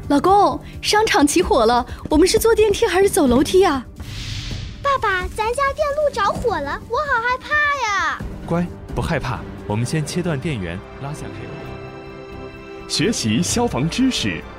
老公，商场起火了，我们是坐电梯还是走楼梯呀？ 爸爸，咱家电路着火了，我好害怕呀！ 乖，不害怕，我们先切断电源，拉下开关。 学习消防知识，